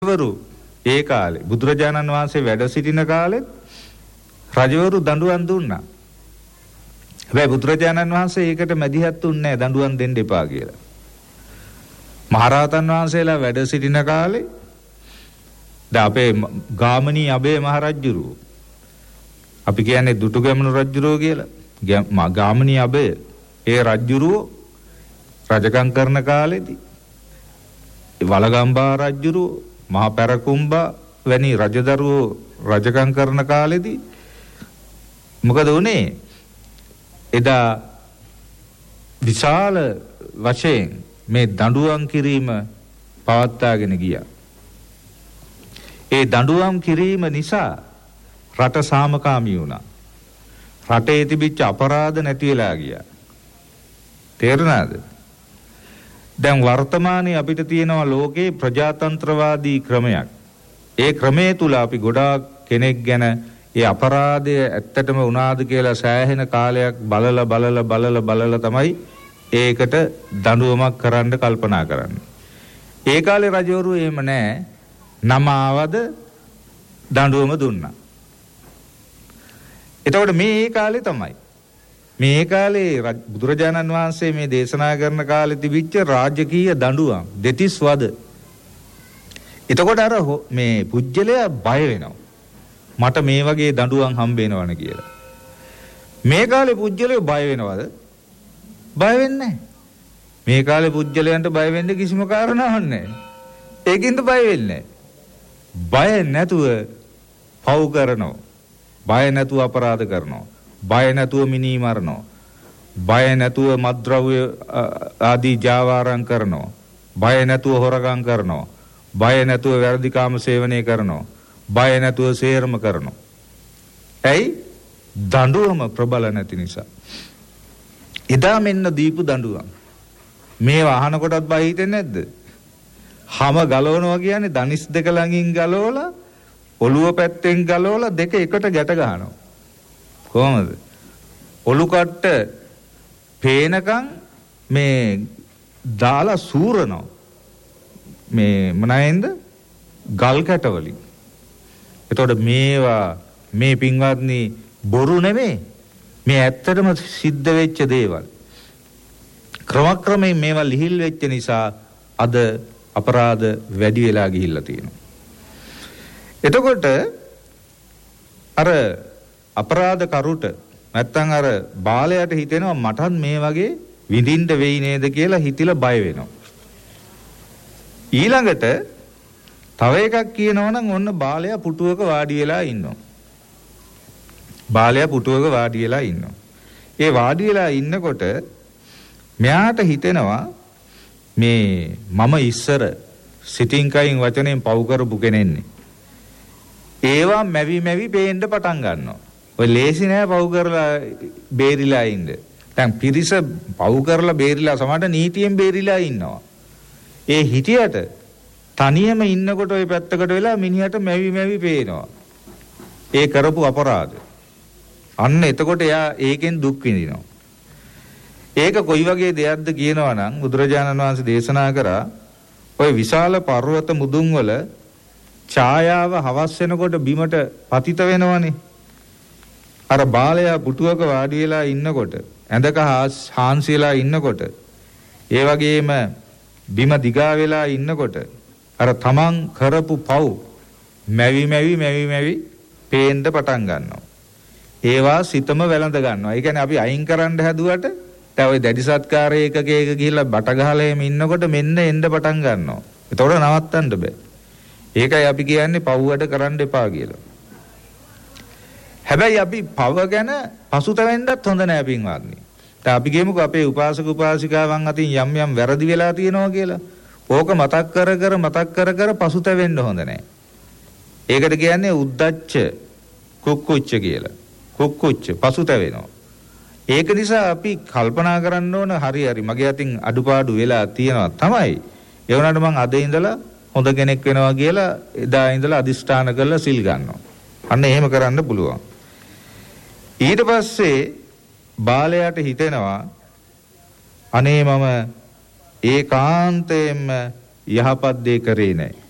රජවරු ඒ කාලේ බුදුරජාණන් වහන්සේ වැඩ සිටින කාලෙත් රජවරු දඬුවම් දුන්නා. හැබැයි බුදුරජාණන් වහන්සේ ඒකට මැදිහත් වුණේ නැහැ දඬුවම් දෙන්න එපා කියලා. මහරහතන් වහන්සේලා වැඩ සිටින කාලේ දැන් අපේ ගාමිණී අබේ මහරජුරුව අපි කියන්නේ දුටුගැමුණු රජුරුව කියලා. ගාමිණී අබේ ඒ රජුරුව රජකම් කරන කාලෙදී වලගම්බා රජුරුව මහා පැරකුම්බා වැනි රජදරුවෝ රජකම් කරන කාලෙදී මොකද වුනේ? එදා විශාල වශයෙන් මේ දඬුවම් කිරීම පවත්වාගෙන ගියා. ඒ දඬුවම් කිරීම නිසා රට සාමකාමී වුණා. රටේ තිබිච්ච අපරාධ නැති වෙලා ගියා. තේරුණාද? දැන් වර්තමානයේ අපිට තියෙනවා ලෝකේ ප්‍රජාතන්ත්‍රවාදී ක්‍රමයක්. ඒ ක්‍රමයේ තුල අපි ගොඩාක් කෙනෙක් ගැන ඒ අපරාධය ඇත්තටම වුණාද කියලා සෑහෙන කාලයක් බලලා තමයි ඒකට දඬුවමක් කරන්න කල්පනා කරන්නේ. ඒ කාලේ රජවරු එහෙම නැහැ. නම ආවද දඬුවම දුන්නා. එතකොට මේ කාලේ තමයි මේ කාලේ බුදුරජාණන් වහන්සේ මේ දේශනා කරන කාලේ තිබිච්ච රාජකීය දඬුවම් දෙතිස් වද. එතකොට අර මේ පුජ්‍යලයා බය වෙනවා. මට මේ වගේ දඬුවම් හම්බ වෙනවනේ කියලා. මේ කාලේ පුජ්‍යලයා බය වෙනවද? බය වෙන්නේ නැහැ. මේ කාලේ පුජ්‍යලයන්ට බය වෙන්න කිසිම කාරණාවක් නැහැ. ඒකින්ද බය වෙන්නේ නැහැ. බය නැතුව පව් කරනවා. බය නැතුව අපරාධ කරනවා. බය නැතුව මිනී මරනවා. බය නැතුව මත්ද්‍රව්‍ය ආදී ජාවාරම් කරනවා. බය නැතුව හොරගම් කරනවා. බය නැතුව වැරදි කාම සේවනය කරනවා. බය නැතුව සේරම කරනවා. ඇයි? දඬුවම ප්‍රබල නැති නිසා. එදා මෙන්න දීපු දඬුවම්. මේවා අහනකොටත් බය හිතෙන්නේ නැද්ද? හැම ගලවනවා කියන්නේ දනිස් දෙක ළඟින් ගලවලා ඔළුව පැත්තෙන් ගලවලා දෙක එකට ගැට ගන්නවා. කොහොමද? ඔලු කට්ට පේනකම් මේ දාලා සූරනවා. මේ මොනයින්ද? ගල් කැට වලින්. එතකොට මේවා මේ පින්වත්නි බොරු නෙමෙයි. මේ ඇත්තටම සිද්ධ වෙච්ච දේවල්. ක්‍රමක්‍රමයෙන් මේවා ලිහිල් වෙච්ච නිසා අද අපරාධ වැඩි වෙලා ගිහිල්ලා තියෙනවා. එතකොට අර අපරාධ කරුට නැත්තම් අර බාලයට හිතෙනවා මටත් මේ වගේ විඳින්න වෙයි නේද කියලා හිතිලා බය වෙනවා. ඊළඟට තව එකක් කියනවා නම් ඔන්න බාලයා පුටුවක වාඩි වෙලා ඉන්නවා. බාලයා පුටුවක වාඩි වෙලා ඉන්නවා. ඒ වාඩි වෙලා ඉන්නකොට මෙයාට හිතෙනවා මේ මම ඉස්සර සිතින් කයින් වචනෙන් පව් කරපු කෙනෙන්නේ. ඒවා මැවි පේන්න පටන් ගන්නවා. ඔය ලේසි නෑ පව් කරලා බේරිලා ඉන්න. දැන් පිරිස පව් කරලා බේරිලා සමහරට නීතියෙන් බේරිලා ඉන්නවා. ඒ හිටියට තනියම ඉන්නකොට ඔය පැත්තකට වෙලා මිනිහට මැවි පේනවා. ඒ කරපු අපරාධ. අන්න එතකොට එයා ඒකෙන් දුක් විඳිනවා. ඒක කොයි වගේ දෙයක්ද කියනවා නම් බුදුරජාණන් වහන්සේ දේශනා කරා ඔය විශාල පර්වත මුදුන් වල ඡායාව හවස් වෙනකොට බිමට පතිත වෙනවනේ. අර බාලයා පුටුවක වාඩි වෙලා ඉන්නකොට ඇඳක හාන්සියලා ඉන්නකොට ඒ වගේම බිම දිගා වෙලා ඉන්නකොට අර තමන් කරපු පව් මැවි පේන්න පටන් ගන්නවා. ඒවා සිතම වැළඳ ගන්නවා. ඒ කියන්නේ අපි අයින් කරන්න හැදුවට දැන් ওই දැඩි සත්කාරය එකක ගිහිල්ලා බට ගහලා එම ඉන්නකොට මෙන්න එන්න පටන් ගන්නවා. ඒතකොට නවත්තන්න බෑ. ඒකයි අපි කියන්නේ පව් වැඩ කරන්න එපා කියලා. හැබැයි අපි පව ගැන පසුතැවෙන්නත් හොඳ නෑ පින්වත්නි. දැන් අපි කියමුකෝ අපේ උපාසක උපාසිකාවන් අතින් යම් වැරදි වෙලා තියෙනවා කියලා. ඕක මතක් කර පසුතැවෙන්න හොඳ නෑ. ඒකට කියන්නේ උද්දච්ච කුක්කුච්ච කියලා. කුක්කුච්ච පසුතැවෙනවා. ඒක නිසා අපි කල්පනා කරන්න ඕන හරි මගේ අතින් අඩුපාඩු වෙලා තියෙනවා තමයි. ඒ වුණාට මං අද ඉඳලා හොඳ කෙනෙක් වෙනවා කියලා එදා ඉඳලා අදිෂ්ඨාන කරලා සිල් ගන්නවා. අන්න එහෙම කරන්න පුළුවන්. ඊට පස්සේ බාලයාට හිතෙනවා අනේ මම ඒකාන්තයෙන්ම යහපත් දේ කරේ නැහැ.